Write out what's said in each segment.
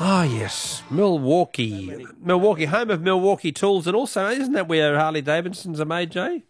Ah, yes, Milwaukee. Milwaukee, home of Milwaukee Tools, and also, isn't that where Harley Davidsons are made, Jay?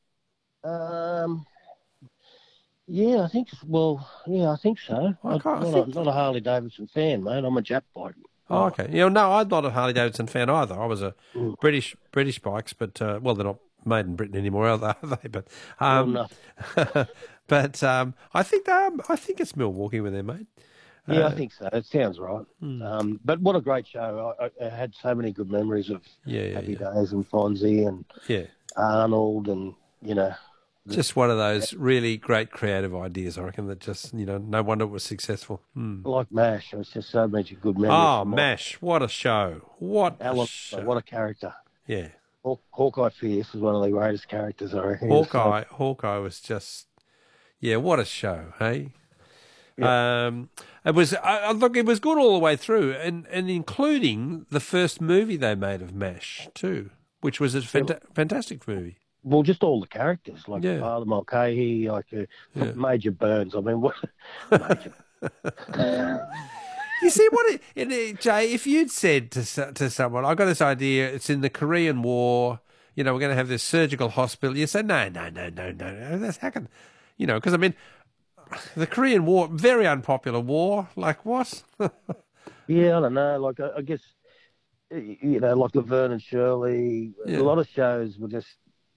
Yeah, I think. Well, yeah, I think so. I'm not a Harley Davidson fan, mate. I'm a Jap bike. Oh, okay. No, I'm not a Harley Davidson fan either. I was a British bikes, but well, they're not made in Britain anymore, are they? But No. but I think it's Milwaukee where they're made. Yeah, I think so. It sounds right. But what a great show! I had so many good memories of Happy Days and Fonzie and Arnold, and just one of those really great creative ideas, I reckon, that just, no wonder it was successful. Like MASH. It was just so many good memories. Oh, MASH, what a show. What a character. Yeah. Hawkeye Fierce was one of the greatest characters, I reckon. Hawkeye was just, what a show, hey? Yeah. It was, look, it was good all the way through, and including the first movie they made of MASH, too, which was a fantastic movie. Well, just all the characters, like Father Mulcahy, Major Burns. I mean, what? Major. You see, Jay, if you'd said to someone, I've got this idea, it's in the Korean War, we're going to have this surgical hospital, you say, no, that's how can, because, I mean, the Korean War, very unpopular war, like what? Yeah, I don't know, like, I guess, like Laverne and Shirley, a lot of shows were just,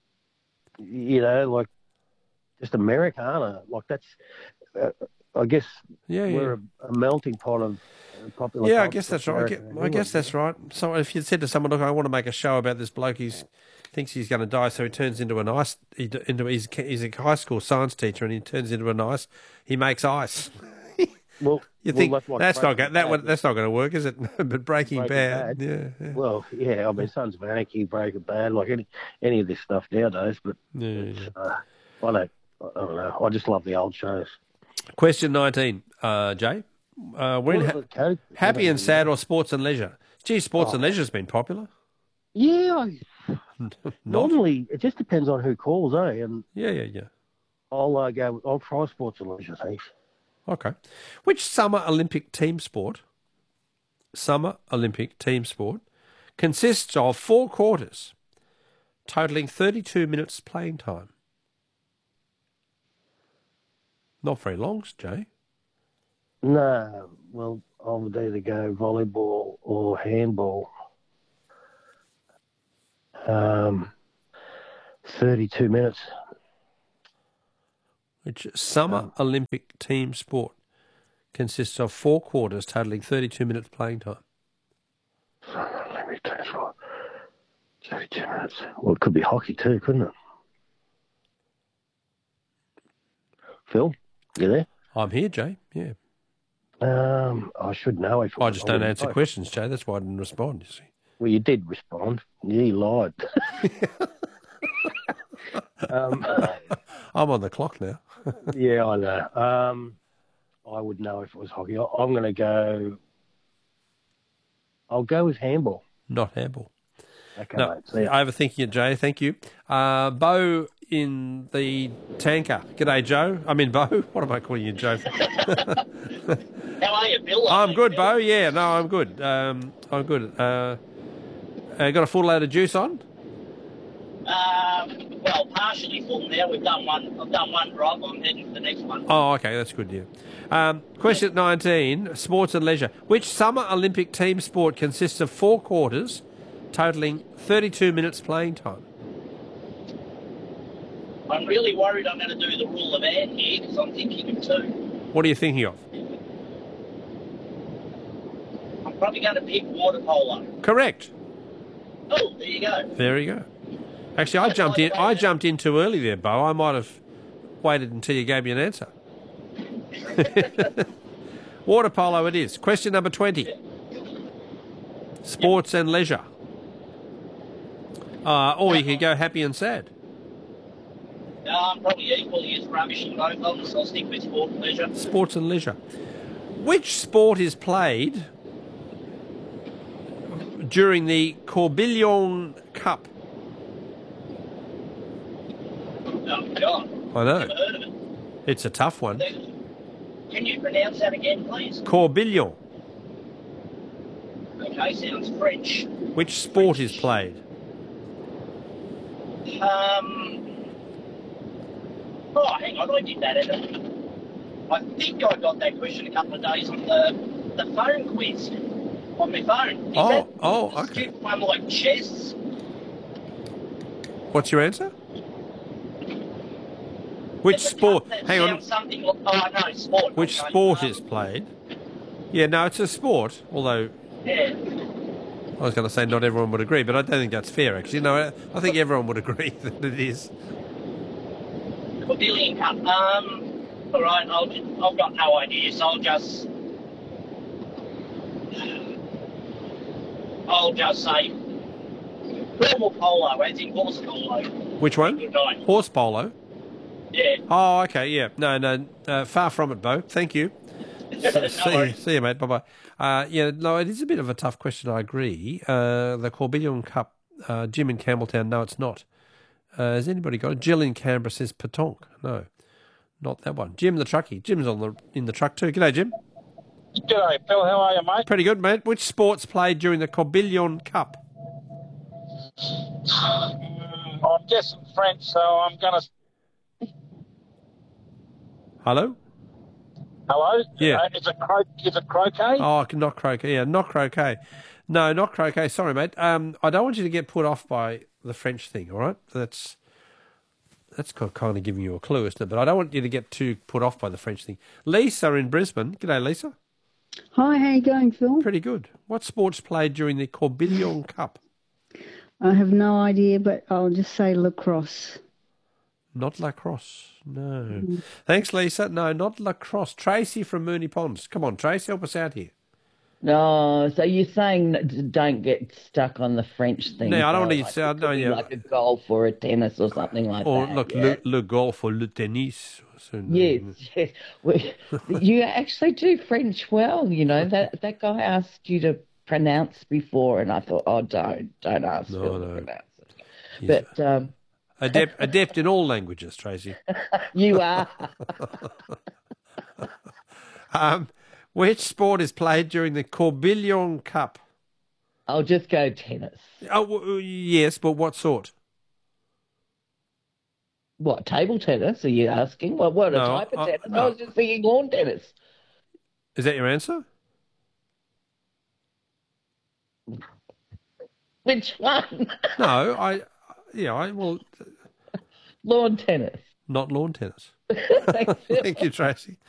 like just Americana. Like that's, I guess, we're a melting pot of popular. Yeah, I guess that's right. I guess that's right. So if you said to someone, "Look, I want to make a show about this bloke, thinks he's going to die, so he turns into an ice. He's a high school science teacher, and he turns into an ice. He makes ice." Well, you think that's not going to work, is it? But Breaking Bad. Yeah. Well, yeah. I mean, Sons of Anarchy, Breaking Bad, like any of this stuff nowadays. But I don't know. I just love the old shows. Question 19, Jay. We're in Happy and Sad or Sports and Leisure? Gee, Sports and Leisure's been popular. Yeah. Normally, it just depends on who calls, eh? And yeah. I'll try Sports and Leisure, thanks. Okay. Which Summer Olympic team sport consists of 4 quarters, totaling 32 minutes playing time? Not very long, Jay. No. Well, I would either go volleyball or handball. 32 minutes. Which Summer Olympic team sport consists of 4 quarters, totaling 32 minutes playing time? Summer Olympic team sport. 32 minutes. Well, it could be hockey too, couldn't it? Phil, you there? I'm here, Jay. Yeah. I should know. I just don't answer questions, Jay. That's why I didn't respond, you see. Well, you did respond. You lied. I'm on the clock now. Yeah, I know. I would know if it was hockey. I'm going to go... I'll go with handball. Not handball. Okay, no, mate. See ya. Overthinking it, Jay. Thank you. Bo in the tanker. G'day, Joe. I mean, Bo. What am I calling you, Joe? How are you, Bill? I'm good, Bo. Yeah, no, I'm good. I'm good. Got a full load of juice on? Well, partially full now. I've done one drop. I'm heading for the next one. Oh, okay. That's good, yeah. Question 19, Sports and Leisure. Which Summer Olympic team sport consists of 4 quarters, totaling 32 minutes playing time? I'm really worried I'm going to do the rule of Anne here because I'm thinking of 2. What are you thinking of? I'm probably going to pick water polo. Correct. Oh, there you go. There you go. Actually, I jumped in too early there, Bo. I might have waited until you gave me an answer. Water polo it is. Question number 20. Sports and Leisure. Or you could go Happy and Sad. I'm probably equally as rubbish in both of them, so I'll stick with Sport and Leisure. Sports and Leisure. Which sport is played during the Corbillon Cup? Oh, God. I know. Never heard of it. It's a tough one. Can you pronounce that again, please? Corbillon. Okay, sounds French. Which sport is played? Oh, hang on, I did that, I think I got that question a couple of days on the phone quiz on my phone. Okay. One like chess. What's your answer? Which sport? Hang on. Something. Oh no, sport. Which sport is played? Yeah, no, it's a sport. Although, yeah. I was going to say not everyone would agree, but I don't think that's fair. Actually, no, I think everyone would agree that it is. Corbellion Cup. All right, I've got no idea, so I'll just say normal polo, as in horse polo. Which one? Horse polo. Yeah. Oh, okay, yeah. No, far from it, Bo. Thank you. See you, mate. Bye-bye. Yeah, no, it is a bit of a tough question, I agree. The Corbellion Cup, Jim in Campbelltown, no, it's not. Has anybody got it? Jill in Canberra says Petanque. No, not that one. Jim the truckie. Jim's in the truck too. G'day, Jim. G'day, Phil. How are you, mate? Pretty good, mate. Which sports played during the Corbellion Cup? I'm guessing French, so I'm going to... Hello? Hello? Yeah. Is it croquet? Oh, not croquet. Yeah, not croquet. No, not croquet. Sorry, mate. I don't want you to get put off by the French thing, all right? That's kind of giving you a clue, isn't it? But I don't want you to get too put off by the French thing. Lisa in Brisbane. G'day, Lisa. Hi, how you going, Phil? Pretty good. What sports played during the Corbellion Cup? I have no idea, but I'll just say lacrosse. Not lacrosse. No. Thanks, Lisa. No, not lacrosse. Tracy from Mooney Ponds. Come on, Tracy, help us out here. No, so you're saying don't get stuck on the French thing. No, I don't want to sound like a golf or a tennis or something like or that. Or look, le golf or le tennis. So, yes. You actually do French well. You know that guy asked you to pronounce before, and I thought, oh, don't ask Phil to pronounce it. He's but adept in all languages, Tracy. You are. Which sport is played during the Corbellion Cup? I'll just go tennis. Oh, yes, but what sort? What, table tennis, are you asking? What a type of tennis? I was just thinking lawn tennis. Is that your answer? Which one? No, lawn tennis. Not lawn tennis. Thanks, Phil. Thank you, Tracy.